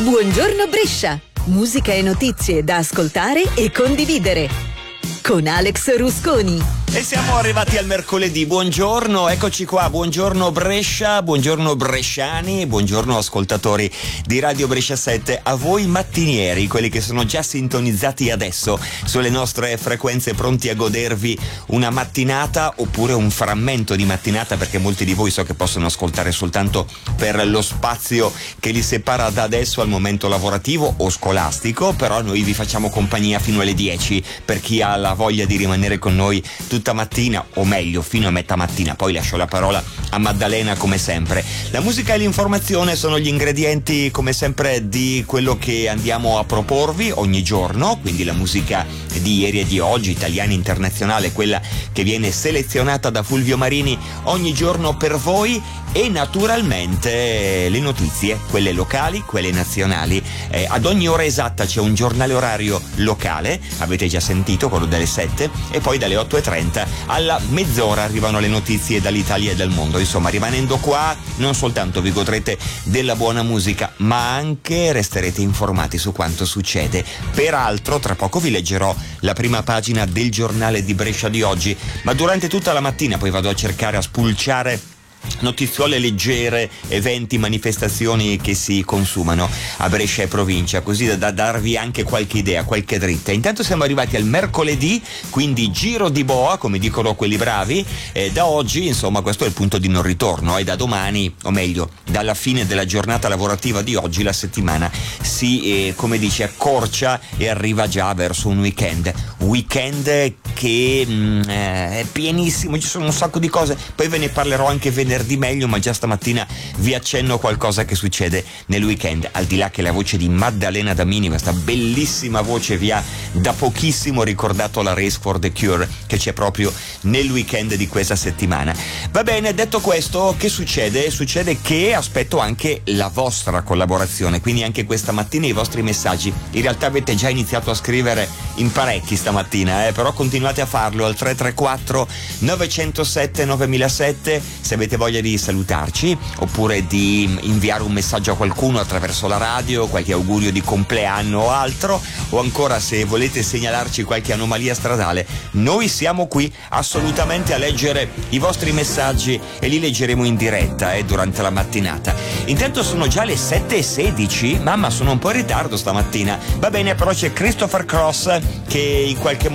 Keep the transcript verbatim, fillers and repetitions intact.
Buongiorno Brescia, musica e notizie da ascoltare e condividere con Alex Rusconi. E siamo arrivati al mercoledì, buongiorno, eccoci qua, buongiorno Brescia, buongiorno bresciani, buongiorno ascoltatori di Radio Brescia sette, a voi mattinieri, quelli che sono già sintonizzati adesso sulle nostre frequenze, pronti a godervi una mattinata oppure un frammento di mattinata, perché molti di voi so che possono ascoltare soltanto per lo spazio che li separa da adesso al momento lavorativo o scolastico, però noi vi facciamo compagnia fino alle dieci per chi ha la voglia di rimanere con noi tutta mattina, o meglio fino a metà mattina. Poi lascio la parola a Maddalena come sempre. La musica e l'informazione sono gli ingredienti come sempre di quello che andiamo a proporvi ogni giorno, quindi la musica di ieri e di oggi, italiana, internazionale, quella che viene selezionata da Fulvio Marini ogni giorno per voi, e naturalmente le notizie, quelle locali, quelle nazionali. Eh, ad ogni ora esatta c'è un giornale orario locale, avete già sentito, quello delle sette, e poi dalle otto e trenta alla mezz'ora arrivano le notizie dall'Italia e dal mondo. Insomma, rimanendo qua non soltanto vi godrete della buona musica, ma anche resterete informati su quanto succede. Peraltro tra poco vi leggerò la prima pagina del giornale di Brescia di oggi, ma durante tutta la mattina poi vado a cercare, a spulciare notiziole leggere, eventi, manifestazioni che si consumano a Brescia e provincia, così da, da darvi anche qualche idea, qualche dritta. Intanto siamo arrivati al mercoledì, quindi giro di boa, come dicono quelli bravi, e da oggi insomma questo è il punto di non ritorno, e da domani, o meglio dalla fine della giornata lavorativa di oggi, la settimana si eh, come dice accorcia e arriva già verso un weekend weekend che mh, è pienissimo, ci sono un sacco di cose, poi ve ne parlerò anche venerdì meglio, ma già stamattina vi accenno qualcosa che succede nel weekend. Al di là che la voce di Maddalena Damini, questa bellissima voce, vi ha da pochissimo ricordato la Race for the Cure che c'è proprio nel weekend di questa settimana. Va bene, detto questo, che succede? Succede che aspetto anche la vostra collaborazione, quindi anche questa mattina i vostri messaggi. In realtà avete già iniziato a scrivere in parecchi stamattina, eh? Però continuate a farlo al tre tre quattro nove zero sette nove zero zero sette se avete voglia di salutarci, oppure di inviare un messaggio a qualcuno attraverso la radio, qualche augurio di compleanno o altro, o ancora se volete segnalarci qualche anomalia stradale. Noi siamo qui assolutamente a leggere i vostri messaggi e li leggeremo in diretta eh, durante la mattinata. Intanto sono già le sette e sedici, mamma sono un po' in ritardo stamattina. Va bene, però c'è Christopher Cross che in qualche modo